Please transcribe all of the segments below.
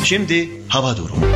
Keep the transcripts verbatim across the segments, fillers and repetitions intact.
Şimdi hava durumu.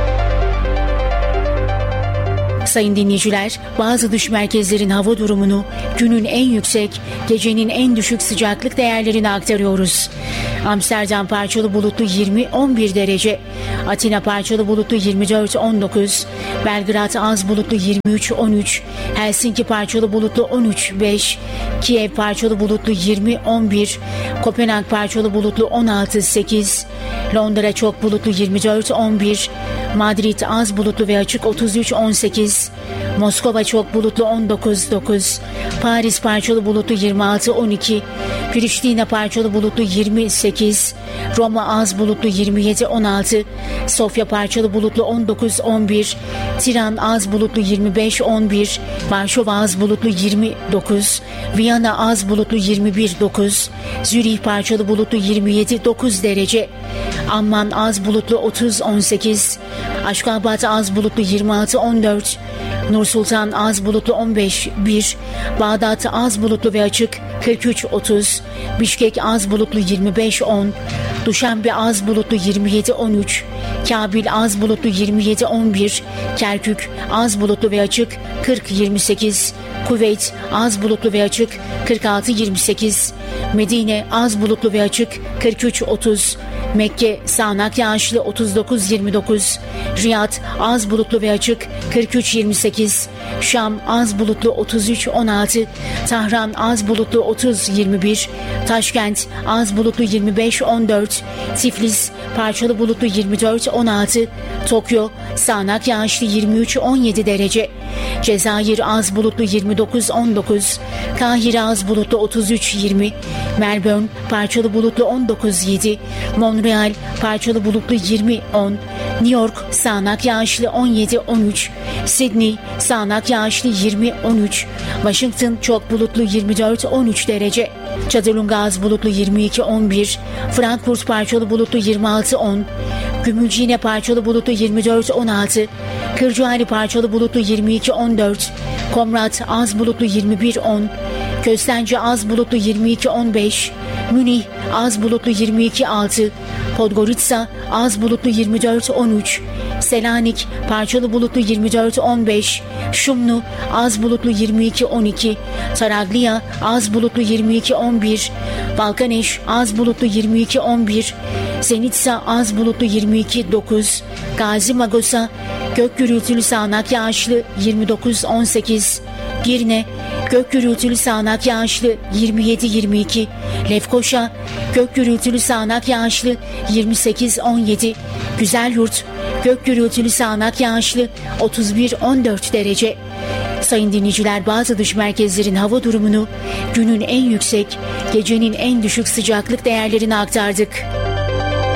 Sayın dinleyiciler, bazı dış merkezlerin hava durumunu, günün en yüksek, gecenin en düşük sıcaklık değerlerini aktarıyoruz. Amsterdam parçalı bulutlu yirmi on bir derece, Atina parçalı bulutlu yirmi dört on dokuz, Belgrad az bulutlu yirmi üç on üç, Helsinki parçalı bulutlu on üç beş, Kiev parçalı bulutlu yirmi on bir, Kopenhag parçalı bulutlu on altı sekiz, Londra çok bulutlu yirmi dört on bir, Madrid az bulutlu ve açık otuz üç on sekiz, Moskova çok bulutlu on dokuz dokuz, Paris parçalı bulutlu yirmi altı on iki, Priştine parçalı bulutlu yirmi sekiz, Roma az bulutlu yirmi yedi on altı, Sofya parçalı bulutlu on dokuz on bir, Tiran az bulutlu yirmi beş on bir, Varşova az bulutlu yirmi dokuz, Viyana az bulutlu yirmi bir dokuz, Zürih parçalı bulutlu yirmi yedi dokuz derece, Amman az bulutlu otuz on sekiz, Aşkabat az bulutlu yirmi altı on dört, Nur Sultan az bulutlu on beş bir, Bağdat az bulutlu ve açık kırk üç otuz, Bişkek az bulutlu yirmi beş on, Duşanbe az bulutlu yirmi yedi on üç, Kabil az bulutlu yirmi yedi on bir, Kerkük az bulutlu ve açık kırk yirmi sekiz, Kuveyt az bulutlu ve açık kırk altı yirmi sekiz, Medine az bulutlu ve açık kırk üç otuz, Mekke sağanak yağışlı otuz dokuz yirmi dokuz, Riyad az bulutlu ve açık kırk üç yirmi sekiz, Şam az bulutlu otuz üç on altı, Tahran az bulutlu otuz yirmi bir, Taşkent az bulutlu yirmi beş on dört, Tiflis parçalı bulutlu yirmi dört on altı, Tokyo sağanak yağışlı yirmi üç on yedi derece, Cezayir az bulutlu yirmi dokuz on dokuz, Kahire az bulutlu otuz üç yirmi, Melbourne parçalı bulutlu on dokuz yedi, Montreal parçalı bulutlu yirmi on, New York sağanak yağışlı on yedi on üç, Sydney sağanak yağışlı yirmi on üç, Washington çok bulutlu yirmi dört on üç derece, Çadırlunga az bulutlu yirmi iki on bir, Frankfurt parçalı bulutlu yirmi altı on, Gümülcine parçalı bulutlu yirmi dört on altı, Kırcaali parçalı bulutlu yirmi iki on dört, Komrat az bulutlu yirmi bir on, Köstence az bulutlu yirmi iki on beş, Münih az bulutlu yirmi iki altı, Podgorica az bulutlu yirmi dört on üç, Selanik parçalı bulutlu yirmi dört on beş, Şumlu az bulutlu yirmi iki on iki, Taraglia az bulutlu yirmi iki on bir, Balkaneş az bulutlu yirmi iki on bir, Zenitsa az bulutlu yirmi iki dokuz, Gazi Magosa gök gürültülü sağanak yağışlı yirmi dokuz on sekiz, Girne gök gürültülü sağanak yağışlı yirmi yedi yirmi iki, Lefkoşa gök gürültülü sağanak yağışlı yirmi sekiz on yedi, Güzelyurt gök gürültülü sağanak yağışlı otuz bir on dört derece. Sayın dinleyiciler, bazı dış merkezlerin hava durumunu, günün en yüksek, gecenin en düşük sıcaklık değerlerini aktardık.